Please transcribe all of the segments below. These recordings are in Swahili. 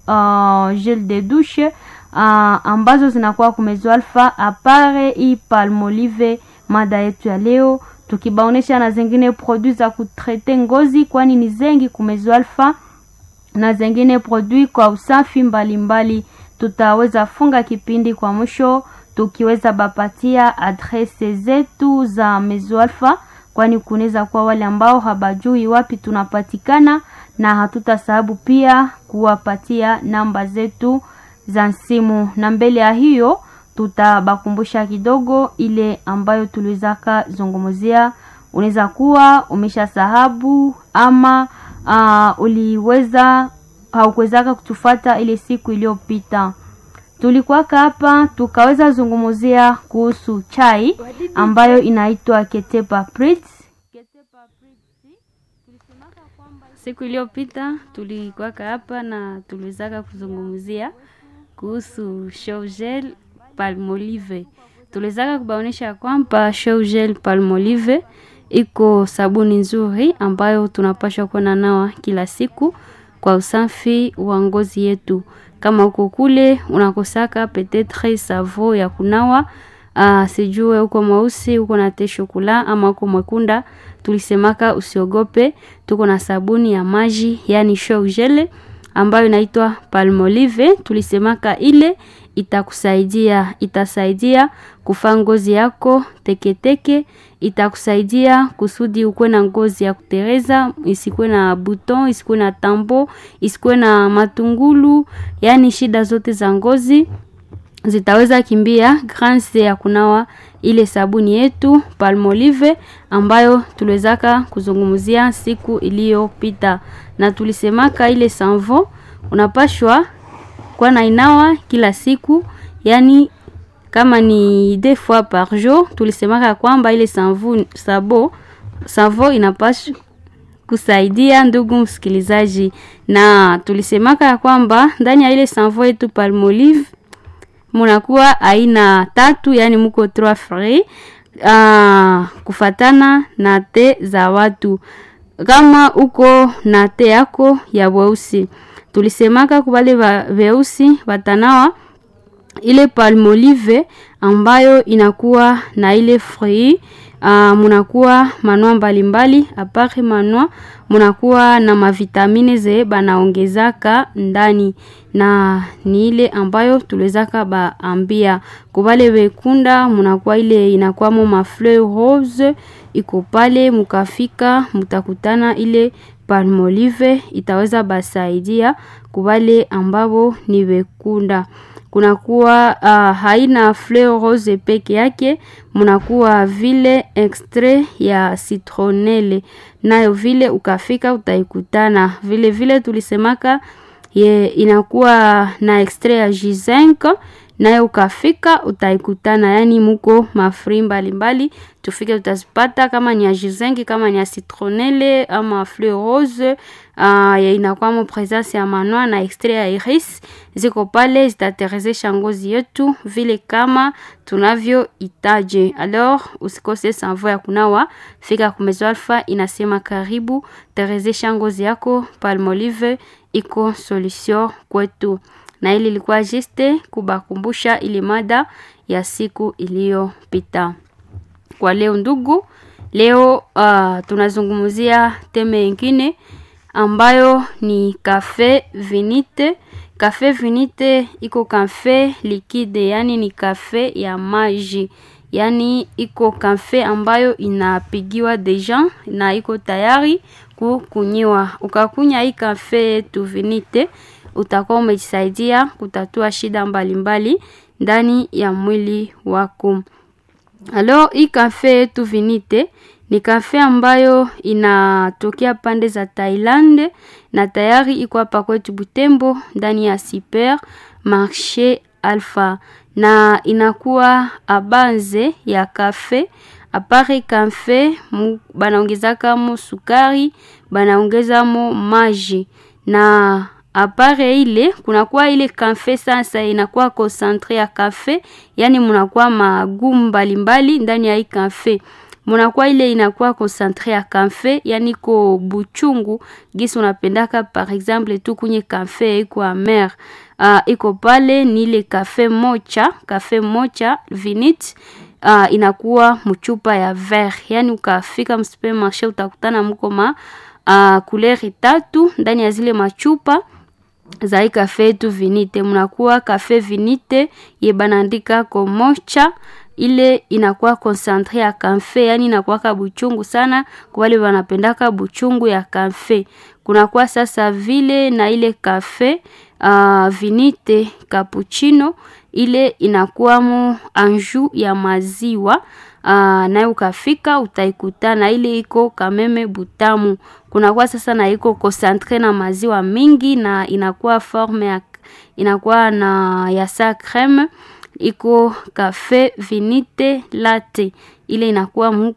gel de douche ambazo zinakuwa kumezo alfa apare hii Palmolive. Mada yetu ya leo tukibaonesha na zingine produits za kutrete ngozi, kwani ni zengi kumezo alfa na zingine produits kwa usafi mbalimbali. Tutaweza funga kipindi kwa mwisho tukiweza bapatia adrese zetu za Mezo Alpha, kwani kunaweza kwa wale ambao habajui wapi tunapatikana, na hatutasahabu pia kuwapatia namba zetu za simu. Na mbele ya hiyo tutabakumbusha kidogo ile ambayo tuliwezaka zungumzia. Unaweza kuwa umeshasahabu ama haukuwezaka kutufuata ile siku iliyopita. Tulikuwa hapa tukaweza zungumzia kuhusu chai ambayo inaitwa Ketepa Pritz. Siku iliyopita tulikuwa hapa na tuliweza kuzungumzia kuhusu show gel Palmolive. Tuliweza kubaonesha kwamba show gel Palmolive iko sabuni nzuri ambayo tunapaswa kuwa nawa kila siku kwa usafi wa ngozi yetu. Kama uko kule unakosaka peut-être savon ya kunawa, sijue uko mweusi, uko na chocolat ama uko mwekunda, tulisemaka usiogope, tuko na sabuni ya maji yani show gel ambayo inaitwa Palmolive. Tulisemaka ile itasaidia kufaa ngozi yako teke, itakusaidia kusudi ukwe na ngozi ya kutereza, isikuwe na buton, isikuwe na tambo, isikuwe na matungulu, yani shida zote za ngozi zitaweza kimbia grâce ya kunawa ile sabuni yetu Palmolive ambayo tuliwezaka kuzungumzia siku iliyopita. Na tulisemaka ile savon unapashwa kwa na inawa kila siku, yani kama ni 2 fois par jour. Tulisemaka kwamba ile savon inapaswa kusaidia ndugu msikilizaji, na tulisemaka kwamba ndani ya ile savon yetu Palmolive munakuwa aina 3, yani muko 3 free kufatana na te za watu. Kama uko na te yako ya weusi, tulisemaka kubale weusi watanawa ile Palmolive ambayo inakuwa na ile free. Munakuwa manua mbalimbali, apare manua munakuwa na mavitamine ze banaongezaka ndani, na ni ile ambayo tuliwezaka baambia kubale wekunda. Munakuwa ile inakuwa ma fleur rose, iko pale mukafika mutakutana ile Palmolive, itaweza basaidia kubale ambao ni wekunda. Kunakuwa haina fleur rose peke yake, munakuwa vile extrait ya citronelle, nayo vile ukafika utaikutana. Vile tulisemaka inakuwa na extrait ya ginseng, nayo ukafika utaikutana. Yani muko mafri mbalimbali, tufike utazipata kama ni ya ginseng, kama ni ya citronelle ama fleur rose. Inakuwa mo presence ya manua na extrait ya iris, ziko pale zitaterezesha ngozi yetu vile kama tunavyo itaje. Alors usikose savon ya kunawa, fika ku Mezo Alpha, inasema karibu, terezesha ngozi yako. Palmolive iko solution kwetu. Na ili ilikuwa juste kubakumbusha ile mada ya siku iliyopita. Kwa leo ndugu, leo tunazungumzia teme nyingine ambayo ni cafe vinite. Cafe vinite iko cafe liquide, yani ni cafe ya maji, yani iko cafe ambayo inapigiwa deja na iko tayari kukunyiwa. Ukakunya hii cafe tu vinite, utakuwa umejisaidia kutatua shida mbalimbali ndani ya mwili wako. Alors hii cafe tu vinite ni cafe ambayo inatokea pande za Thailand, na tayari iko hapa kwetu Butembo ndani ya Super Marché Alpha, na inakuwa abanze ya cafe. Apare cafe banaongezaka mo sukari, banaongeza mo maji, na apare ile kunakuwa ile cafe sasa inakuwa concentré ya cafe, yani munakuwa magumu mbalimbali ndani ya hii cafe. munakuwa ile inakuwa concentré ya kafe, yani ko buchungu gisi unapendaka. Par exemple tu kunye kafe iko amer, iko pale ni ile kafe mocha vinite, inakuwa mchupa ya verre. Yani ukafika msupermarché utakutana mko ma couleur tatu ndani ya zile machupa za hii kafe yetu vinite. Munakuwa kafe vinite ye banandika ko mocha, ile inakuwa concentré ya kafe, yani inakuwa kabuchungu sana kwa wale wanapendaka buchungu ya kafe. Kunakuwa sasa vile na ile kafe vinite cappuccino, ile inakuwa mu anjou ya maziwa, na ukafika utaikuta na ile iko kameme butamu. Kunakuwa sasa na iko concentré na maziwa mingi, na inakuwa forme ya inakuwa na ya sa crème, iko cafe vinite latte, ile inakuwa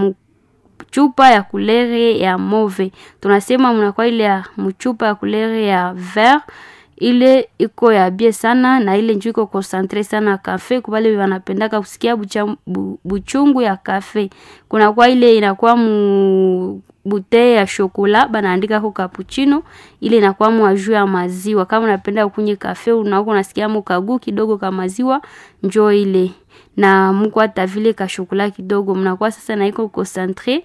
mchupa ya kulere ya mauve. Tunasema mnakuwa ile ya mchupa ya kulere ya vert, ile iko ya bie sana, na ile njoo iko concentré sana kafe kwa wale wanapendaka kusikia buchungu ya kafe. Kuna kwa ile inakuwa bouteille ya chocolat banaandika ko cappuccino, ile inakuwa mwaju ya maziwa. Kama unapenda kunywa kafe unakuwa unasikia mkagu kidogo kama maziwa, njoo ile na mko hata vile ka chocolat kidogo. Mnakuwa sasa na iko concentré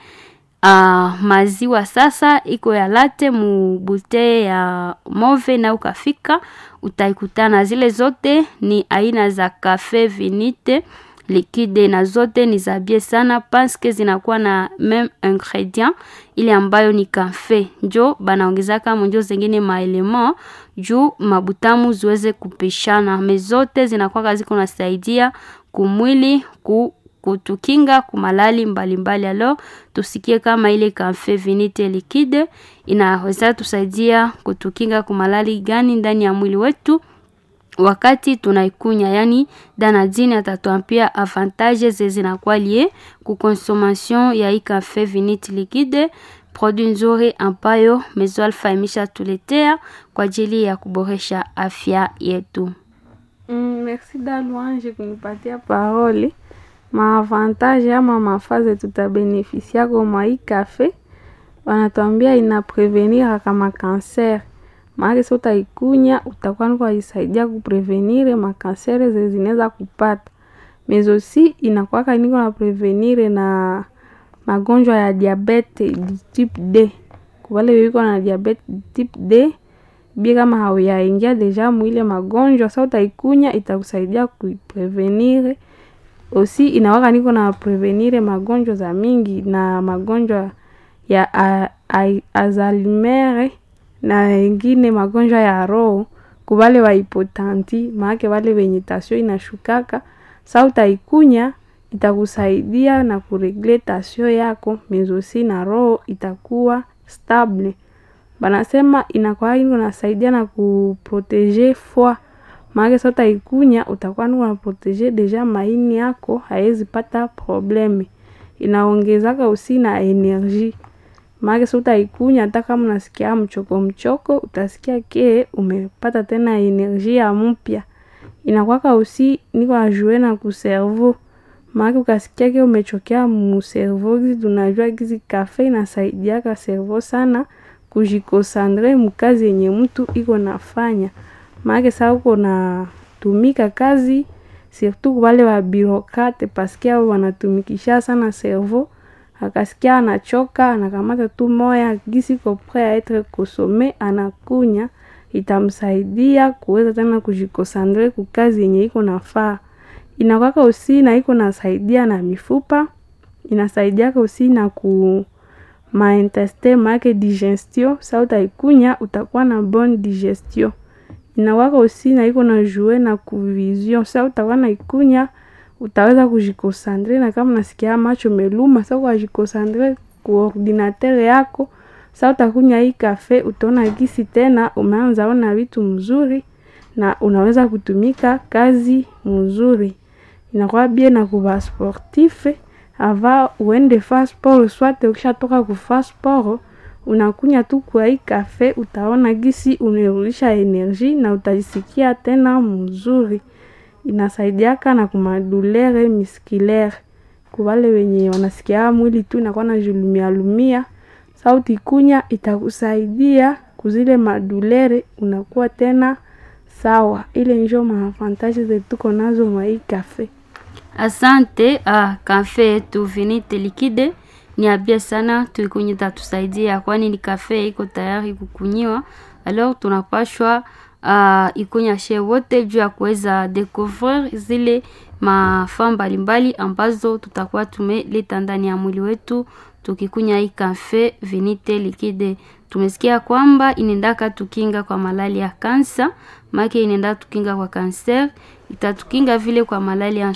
maziwa sasa iko ya latte mu bouteille ya mauve, na ukafika utaikutana zile zote ni aina za cafe vinite liquide, na zote ni za bie sana parce que zinakuwa na même ingrédient ile ambayo ni kafe. Njo banaongezaka monjo zingine maelement juu mabutamu ziweze kupishana, mezote zinakuwa kazi kunasaidia kumwili kutukinga kumalali mbalimbali. Alo tusikie kama ile kafe vinite liquide inaweza tusaidia kutukinga kumalali gani ndani ya mwili wetu wakati tunaikunya. Yani Danadine atatuambia avantages zinakuwa lié ku consommation ya hii kafe vinite liquide, produit nzuri ambayo Maison Alpha imesha tuletea kwa ajili ya kuboresha afya yetu. Merci Dalouange kunipatia parole. Maavantage ama mafaze tutabenefisia kwa hii kafe, wanatuambia ina prevenir kama cancer. Maana sio utaikunya utakuwa kwa isaidia kuprevenir makansere zinaweza kupata. Mezo si inakuwa kaniko na prevenir na magonjwa ya diabete type D. Kwa wale wiko na diabete type D, bia kama hauyaingia deja mwile magonjwa, sasa utaikunya itakusaidia kuprevenir. Osi inawaka niko na prevenire magonjwa za mingi, na magonjwa ya Alzheimer na ingine magonjwa ya roho kubale wa hipotanti, maana wale wenye tasio inashukaka. Sasa utaikunya itakusaidia na kuregle tasio yako, mezosi na roho itakuwa stable. Banasema inakuwa inasaidia na kuproteger foie, maana sasa utaikunya utakuwa na proteger deja maini yako haiwezi pata probleme. Inaongezaka usi na energie, maana sasa utaikunya hata kama unasikia mchoko utasikia ke umepata tena energie ya mpya. Inakuwa usi niko ajouer na ku cerveau, maana ukasikia ke umechokea mu cerveau, tunajua gizi kafe inasaidia ka cerveau sana kujikosandre mkazi yenye mtu iko nafanya. Maana sasa uko na tumika kazi surtout wale wa birokrate paske wanatumikisha sana cerveau, akasikia anachoka anakamata tu moya gisi ko prêt à être consommé anakunya, itamsaidia kuweza tena kujikosandre ku kazi yenye iko nafaa. Inakuwa usi na iko nasaidia na mifupa, inasaidia usi na ku intestin make digestion. Sasa utaikunya utakuwa na bonne digestion. Inawaka usi na iko na jouer na kuvision. Sasa utakuwa na ikunya utaweza kujikosandre, na kama nasikia macho meluma sasa kujikosandre ku ordinateur yako. Sasa utakunya hii kafe utaona gisi tena umeanza ona vitu mzuri na unaweza kutumika kazi mzuri. Inakuwa bien na kuba sportif ava uende fast sport, soit ukishatoka ku fast sport unakunya tu kwa hii kafe, utaona gisi unarudisha energie na utajisikia tena mzuri. Inasaidiaka na kumadulere musculaire. Kubale wenye wanasikia mwili tu inakuwa na julumia lumia, sauti kunya itakusaidia kuzile madulere, unakuwa tena sawa. Ile njo maavantaji zetu tuko nazo mwa hii kafe. Asante. Kafe yetu Vinite Liquide ni abia sana, tuikunye tatusaidia, kwani ni kafe iko tayari kukunyiwa. Alors tunapashwa ikunya she wote juu ya kuweza découvrir zile mafaa mbalimbali ambazo tutakuwa tumeleta ndani ya mwili wetu tukikunya hii kafe Vinite Liquide. Tumesikia kwamba inendaka tukinga kwa malali ya kansa, make inenda tukinga kwa kanser, itatukinga vile kwa malali ya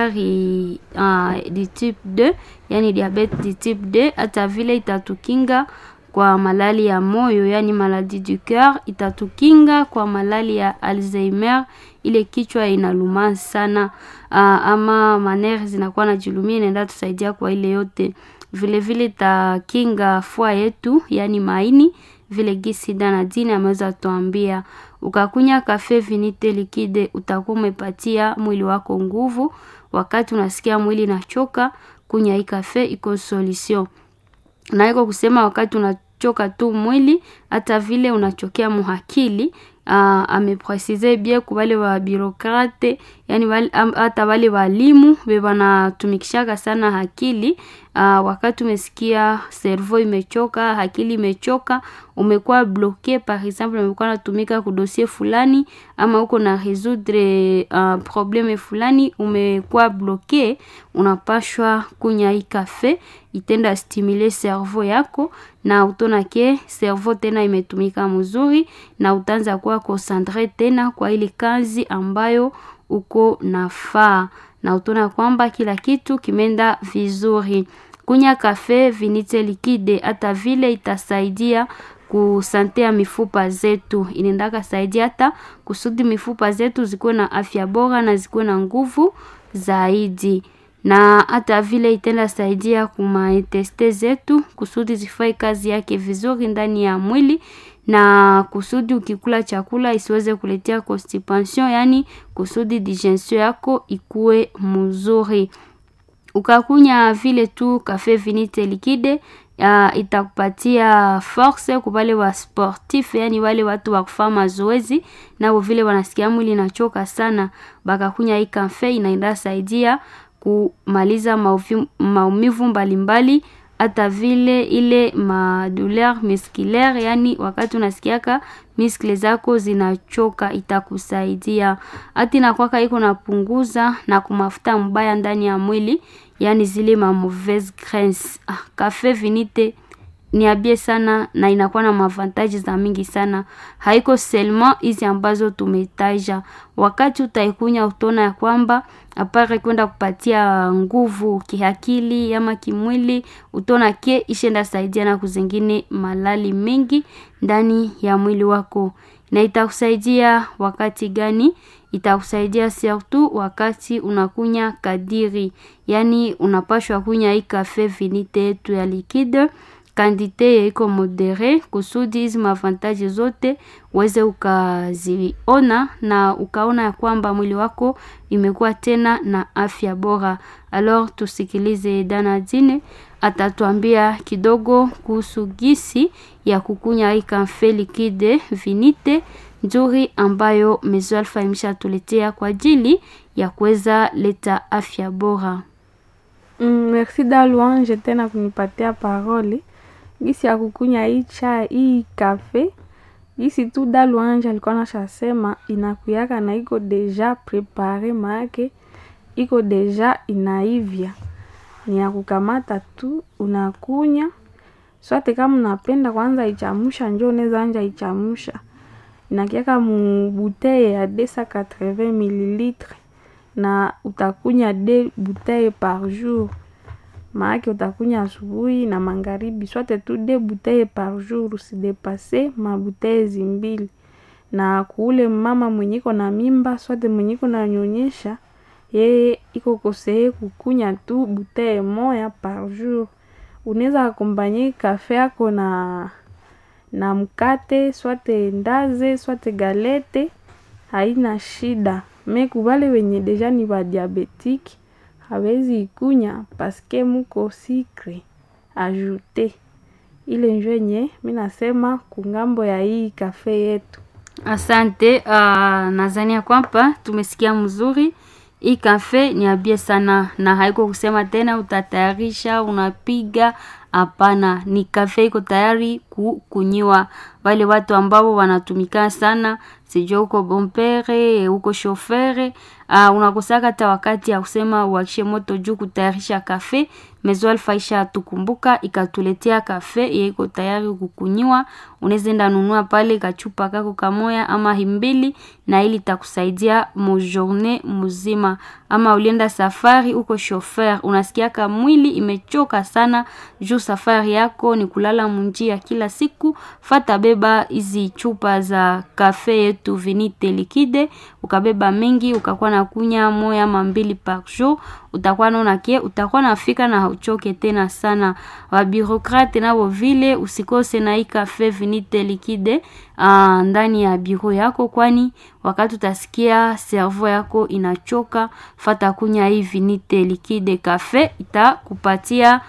sukari di type 2, yani diabete di type 2, hata vile itatukinga kwa malali ya moyo, yani maladie du cœur, itatukinga kwa malali ya Alzheimer, ile kichwa inaluma sana, ama manere zinakuwa na julumia, inenda tusaidia kwa ile yote. Vile vile takinga foie yetu, yani maini, vile gisi dana dini ameweza tuambia. Ukakunya kafe Vinite Liquide utakuwa umepatia mwili wako nguvu. Wakati unasikia mwili nachoka, kunya hii kafe iko solution. Na iko kusema wakati unachoka tu mwili, hata vile unachokea muhakili, amepresize bien kubale wa birokrate, yani hata wale walimu bebana tumikishaka sana hakili. Wakati umesikia cerveau imechoka, hakili imechoka, umekuwa bloqué, par exemple umekuwa natumika ku dossier fulani, ama uko na résoudre problème fulani, umekuwa bloqué, unapashwa kunya hii kafe, itenda stimuler cerveau yako, na utona ke cerveau tena imetumika mzuri, na utanza kuwa concentré tena kwa ile kazi ambayo uko nafaa, na utona kwamba kila kitu kimenda vizuri. Kunya kafe Vinite Liquide hata vile itasaidia kusante ya mifupa zetu. Inendaka saidia hata kusudi mifupa zetu zikuwe na afya bora na zikuwe na nguvu zaidi. Na hata vile itenda saidia kuma inteste zetu kusudi zifai kazi yake vizuri ndani ya mwili, na kusudi ukikula chakula isiweze kuletea constipation, yani kusudi digestion yako ikue mzuri. Ukakunya vile tu kafe Vinite Liquide itakupatia force kubale wa sportif, yani wale watu wa kufanya mazoezi na vile wanasikia mwili inachoka sana, bakakunya hii kafe inaenda saidia kumaliza maumivu mbalimbali, hata vile ile douleur musculaire, yani wakati unasikiaka miskle zako zinachoka itakusaidia. Hati na kwaka iko napunguza na kumafuta mbaya ndani ya mwili, yani zile mauvaise graisse. Kafe Vinite ni abie sana na inakuwa na mavantaji za mingi sana. Haiko seulement hizi ambazo tumetaja. Wakati utaikunya utona ya kwamba apare kwenda kupatia nguvu kihakili ama kimwili, utona ke ishenda saidia na kuzingine malali mengi ndani ya mwili wako. Na itakusaidia wakati gani? Itakusaidia surtout wakati unakunya kadiri, yani unapashwa kunya hii kafe Vinite yetu ya Liquide kandite iko modere, kusudi hizi mavantaji zote uweze ukaziona na ukaona ya kwamba mwili wako imekuwa tena na afya bora. Alors tusikilize dana dine atatuambia kidogo kuhusu gisi ya kukunya hii kafe Liquide Vinite nzuri ambayo Maison Alpha imesha tuletea kwa ajili ya kuweza leta afya bora. Merci Dalouange tena kunipatia parole. Gisi ya kukunya hii chai hii kafe, gisi tu Dalouange alikuwa anashasema inakuyaka na iko deja prepare, maake iko deja inaivya. Ni ya kukamata tu unakunya. Swate kama unapenda kwanza ichamusha, njoo unaweza anja ichamusha. Inakiaka mu bouteille ya 280 ml na utakunya 2 bouteilles par jour. Maake utakunya asubuhi na magharibi, swate tu 2 bouteilles par jour, usidepase ma bouteilles zimbili. Na kuule mama mwenyeko na mimba, swate mwenyeko na nyonyesha, yeye iko koseye kukunya tu bouteille moya par jour. Unaweza akompanye kafe yako na mkate, swate ndaze, swate galete, haina shida. Me kubale wenye deja ni ba diabetiki, hawezi ikunya paske muko sikre ajute. Ile njenye minasema kungambo ya hii kafe yetu. Asante, nadhani kwamba tumesikia mzuri. Hii kafe ni abie sana na haiko kusema tena utatayarisha unapiga, hapana. Ni kafe iko tayari kunyiwa. Wale watu ambao wanatumika sana, sijua uko bompere, uko shofere, unakosaka hata wakati ya kusema uwakishe moto juu kutayarisha kafe. Maison Alpha isha tukumbuka ikatuletea kafe iko tayari kukunyiwa. Unaweza enda nunua pale kachupa kako kamoya ama himbili na ili takusaidia mo journée mzima. Ama ulienda safari uko chauffeur, unasikia mwili imechoka sana juu safari yako ni kulala munjia kila siku, fata beba hizi chupa za kafe yetu Vinite Liquide, ukabeba mingi ukakuwa na kunya moya ama mbili par jour, utakuwa naona kie utakuwa nafika na hauchoke tena sana. Wa bureaucrate nabo vile usikose na hii kafe Vinite Liquide ndani ya bureau yako, kwani wakati utasikia cerveau yako inachoka, fata kunya hii Vinite Liquide kafe, itakupatia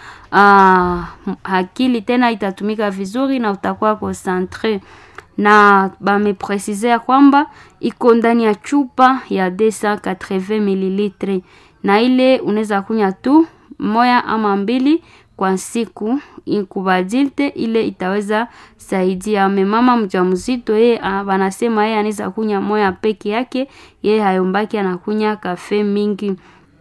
akili tena itatumika vizuri na utakuwa concentré. Na bamepreciser kwamba iko ndani ya chupa ya 280 ml na ile unaweza kunya tu moya ama mbili kwa siku. Inkubadilte ile itaweza saidia mama mjamzito, wanasema anaweza kunya moya peke yake, hayombaki anakunya kafe mingi.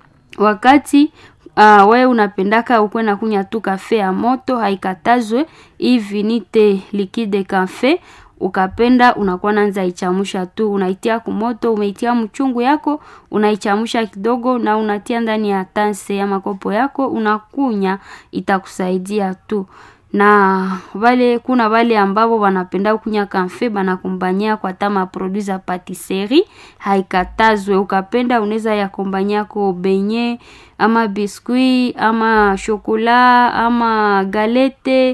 Wakati wewe unapendaka ukwe na kunya tu kafe ya moto, haikatazwe. Hii Vinite Liquide kafe ukapenda unakuwa nanza ichamusha tu, unaitia kumoto, umeitia mchungu yako, unaichamusha kidogo na unatia ndani ya tanse ya makopo yako, unakunya, itakusaidia tu. Na kuna wale ambao wanapenda kunya kafe banakumbanyia kwa tama produits za patisserie, haikatazwe. Ukapenda unaweza ya kumbanyia ko benye ama biscuit ama chocolat ama galette,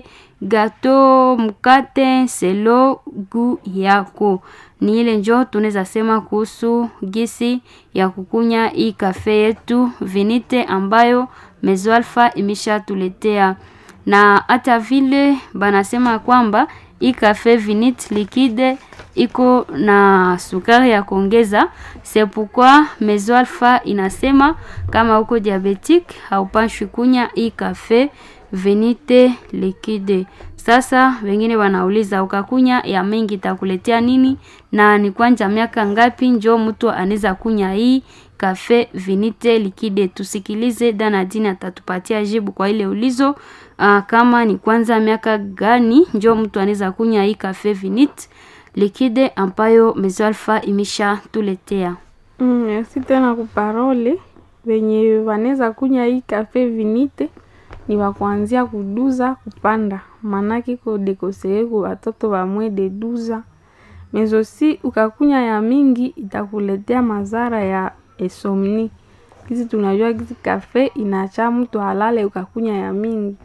gato, mkate, selo gu yako. Ni ile njoo tunaweza sema kuhusu gisi ya kukunya hii kafe yetu Vinite ambayo Maison Alpha imesha tuletea. Na hata vile banasema kwamba hii kafe Vinite Liquide iko na sukari ya kuongeza. C'est pourquoi Maison Alpha inasema kama uko diabetic haupashwi kunya hii kafe Vinite Liquide. Sasa wengine wanauliza ukakunya ya mengi itakuletea nini na ni kwanja miaka ngapi njoo mtu anaweza kunya hii kafe Vinite Liquide? Tusikilize Danadine atatupatia jibu kwa ile ulizo. Kama ni kwanza miaka gani njoo mtu anaweza kunya hii kafe Vinite Liquide ambayo Maison Alpha imesha tuletea. Merci tena kuparole. Wenye wanaweza kunya hii kafe Vinite ni wakuanzia kuduza kupanda, manaki ko dekoseye ku watoto wa mwe de 12. Mezosi ukakunya ya mingi itakuletea madhara ya insomnie. Kizi tunajua kizi kafe inacha mtu halale ukakunya ya mingi.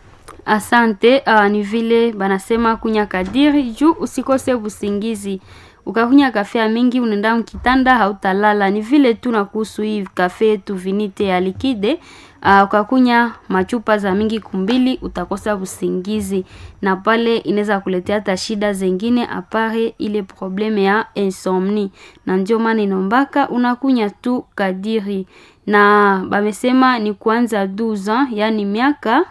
Asante, ni vile banasema kunya kadiri juu usikose usingizi. Ukakunya kafe ya mingi unaenda mkitanda hautalala. Ni vile tu na kuhusu hii kafe yetu Vinite ya Liquide. Ukakunya machupa za mingi kumbili utakosa usingizi na pale inaweza kuletea hata shida zingine apare ile probleme ya insomnie. Na ndio maana inombaka unakunya tu kadiri. Na bamesema ni kuanza 12 ans, yani miaka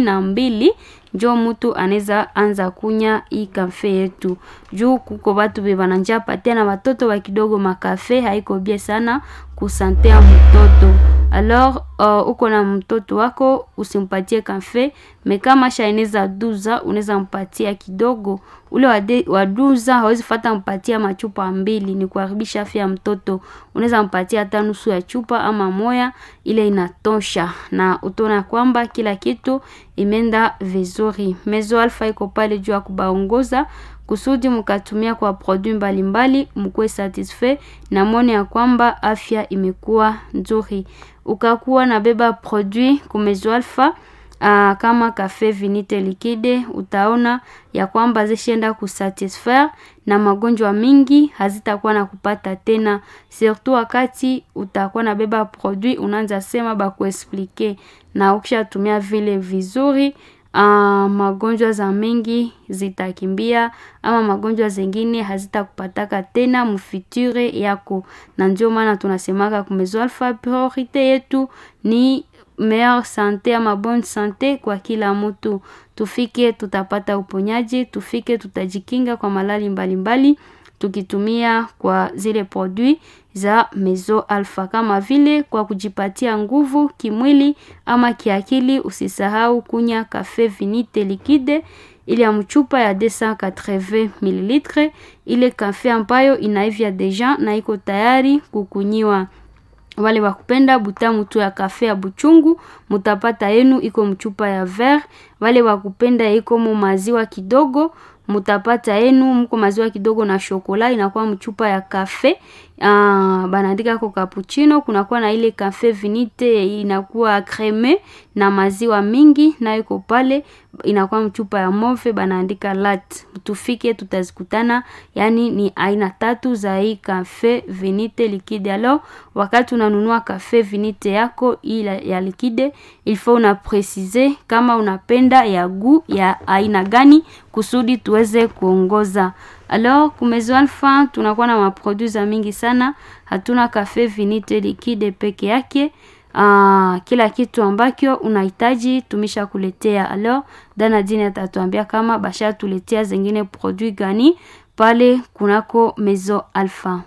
12 njo mtu anaweza anza kunya hii kafe yetu. Juu kuko watu bebananja patia na watoto wa kidogo makafe haiko bie sana kusantea mtoto. Alors uko na mtoto wako usimpatie kafe, mekama shaineza 12 unaweza mpatia kidogo. Ule wa 12 hawezi fata mpatia machupa mbili, ni kuharibisha afya ya mtoto. Unaweza mpatia hata nusu ya chupa ama moya, ile inatosha na utaona kwamba kila kitu imenda vizuri. Maison Alpha iko pale juu ya kubaongoza kusudi mkatumia kwa produit mbalimbali mkwe satisfait na mwone ya kwamba afya imekuwa nzuri. Ukakuwa na beba produit ku Maison Alpha, kama cafe vinite liquide, utaona ya kwamba zishaenda kusatisfaire na magonjwa mingi hazitakuwa na kupata tena, surtout wakati utakuwa na beba produit unaanza sema ba kuexplique, na ukishatumia vile vizuri magonjwa za mingi zitakimbia, ama magonjwa zingine hazitakupataka tena mufiture yako. Na ndio maana tunasemaka ku Maison Alpha priorite yetu ni meilleure santé ama bonne santé kwa kila mtu. Tufike tutapata uponyaji, tufike tutajikinga kwa malali mbalimbali tukitumia kwa zile produit za Maison Alpha, kama vile kwa kujipatia nguvu kimwili ama kiakili. Usisahau kunya cafe vinite liquide ile ya mchupa ya 280 ml, ile kafe ambayo inaivya deja na iko tayari kukunyiwa. Wale wakupenda butamu tu ya kafe ya buchungu, mutapata yenu iko mchupa ya verre. Wale wakupenda iko maziwa kidogo, mutapata yenu mko maziwa kidogo na shokola, inakuwa mchupa ya kafe. Banaandika kwa cappuccino, kunakuwa na ile cafe vinite inakuwa creme na maziwa mingi, na iko pale inakuwa mchupa ya mauve, banaandika latte. Tufike tutazikutana, yani ni aina 3 za hii cafe vinite liquide. Alors wakati unanunua cafe vinite yako ya liquide, il faut una préciser kama unapenda ya goût ya aina gani kusudi tuweze kuongoza. Alors ku Maison Alpha tunakuwa na maproduits za mingi sana, hatuna cafe vinite liquide peke yake. Kila kitu ambacho unahitaji tumesha kuletea. Alors Dana Dine atatuambia kama basha tuletea zingine produit gani pale kunako Maison Alpha.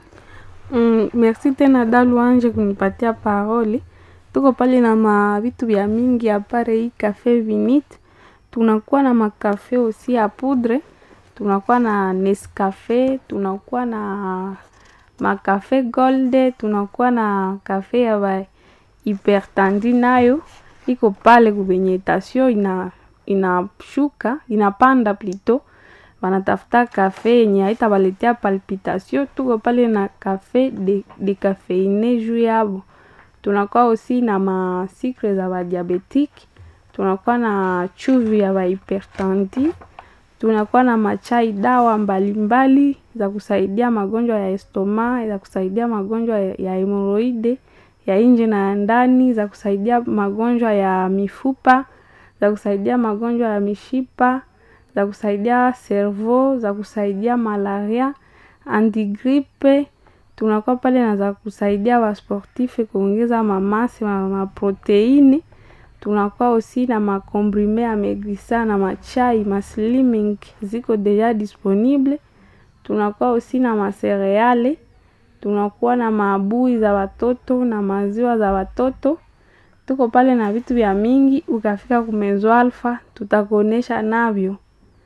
Merci tena Daluanje kunipatia parole. Tuko pale na vitu vya mingi apare hii cafe vinite. Tunakuwa na makafe aussi ya poudre, tunakuwa na Nescafe, tunakuwa na makafe Gold, tunakuwa na cafe ya hypertandi, nayo iko pale kubenyetation inashuka inapanda plutôt, wanatafuta cafe yenye haitawaletea palpitation. Tuko pale na cafe de cafeine juu yabo. Tunakuwa aussi na masikre za ba diabetiki, tunakuwa na chuvi ya ba hypertandi, tunakuwa na machai dawa mbalimbali za kusaidia magonjwa ya estoma, za kusaidia magonjwa ya hemorrhoide ya nje na ndani, za kusaidia magonjwa ya mifupa, za kusaidia magonjwa ya mishipa, za kusaidia cerveau, za kusaidia malaria, antigripe. Tunakuwa pale na za kusaidia wa sportife kuongeza mamasi ma proteini. Tunakuwa aussi na makomprime ya maigrissant na machai slimming ziko deja disponible. Tunakuwa aussi na masereale, tunakuwa na mabui za watoto na maziwa za watoto. Tuko pale na vitu vya mingi, ukafika ku Maison Alpha tutakuonesha navyo.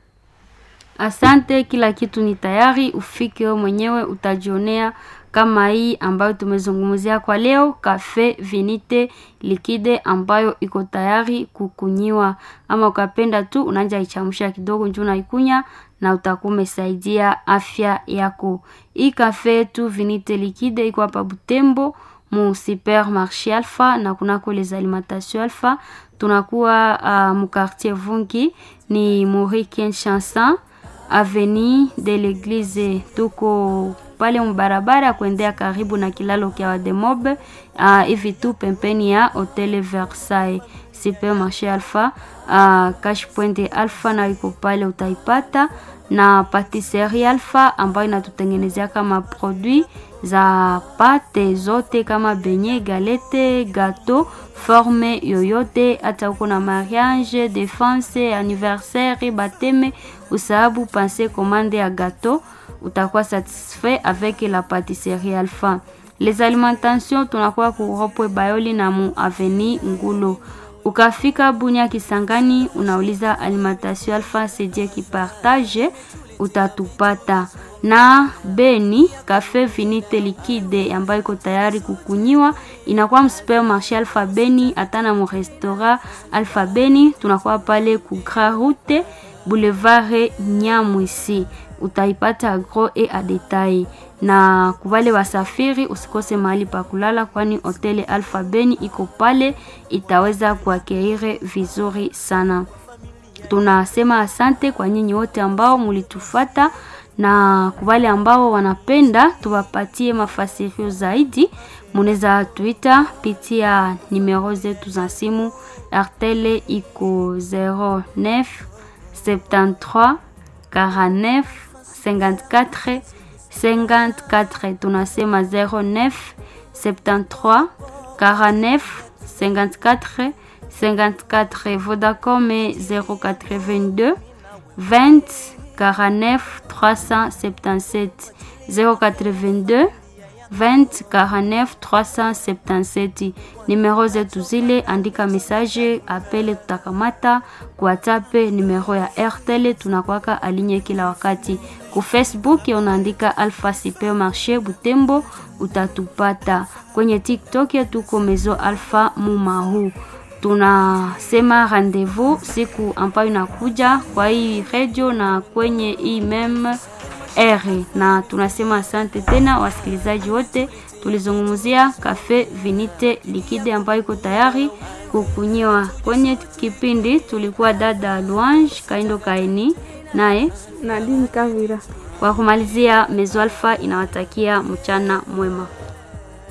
Asante, kila kitu ni tayari, ufike wewe mwenyewe utajionea kama hii ambayo tumezungumzia kwa leo, cafe vinite liquide ambayo iko tayari kukunyiwa. Ama ukapenda tu unaanza ichamsha kidogo njoo unaikunya na utakuwa umesaidia afya yako. Hii cafe tu vinite liquide iko hapa Butembo mu supermarché Alpha na kunako les alimentations Alpha. Tunakuwa mu quartier Vungi ni Maurice Chanson avenue de l'église, tuko pale mbarabara kuendea karibu na kilalo kia Wademob, hivi tu pembeni ya Hotel Versailles. Supermarché Alpha, cash point Alpha na iko pale utaipata, na patisserie Alpha ambayo inatutengenezea kama produit za pate zote kama beignet, galette, gâteau, forme yoyote, hata uko na mariage, défense, anniversaire, baptême, usahabu penser commande ya gâteau, utakuwa satisfait avec la pâtisserie Alpha. Les alimentations tunakuwa kuropwe Bayoli na mu avenue Ngulo. Ukafika Bunya Kisangani unauliza alimentation Alpha c'est qui partage, utatupata. Na Beni cafe vinite liquide ambayo iko tayari kukunyiwa inakuwa msupermarché Alpha Beni, atana mu restaurant Alpha Beni. Tunakuwa pale ku Grand Route Boulevard Nyamwisi, utaipata gros et à détail. na kubale wasafiri usikose mahali pa kulala, kwani hoteli Alpha Beni iko pale, itaweza kuakeire vizuri sana. Tunasema asante kwa nyinyi wote ambao mulitufata, na kubale ambao wanapenda tuwapatie mafasirio zaidi, muneza Twitter pitia numero zetu za simu. Airtel iko 09 73 49 54 54. Tunasema 09 73 49 54 54. Vodacom 082 20 49 377 082 20 49 377. Numero zetu zile, andika message, apele, tutakamata. Kwa WhatsApp numero ya Airtel tunakwaka alinye kila wakati. Ku Facebook unaandika Alpha Supermarché Butembo utatupata. Kwenye TikTok tuko Mezo Alpha Mumahu. Tunasema rendezvous siku ambayo inakuja kwa hii radio na kwenye hii meme eri, na tunasema asante tena wasikilizaji wote. Tulizungumzia Cafe Vinite Liquide ambayo iko tayari kukunyiwa. Kwenye kipindi tulikuwa dada Louange Kaindo Kaini naye Nadine Kavira. Kwa kumalizia, Mezo Alpha inawatakia mchana mwema.